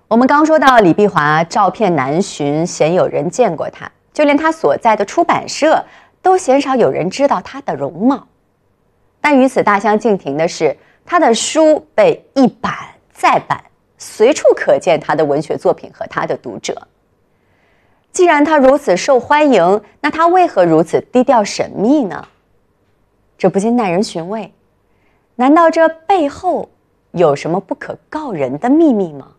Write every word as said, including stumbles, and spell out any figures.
我们刚说到李碧华照片难寻，鲜有人见过他，就连他所在的出版社都鲜少有人知道他的容貌。但与此大相径庭的是，他的书被一版再版，随处可见他的文学作品和他的读者。既然他如此受欢迎，那他为何如此低调神秘呢？这不禁耐人寻味，难道这背后有什么不可告人的秘密吗？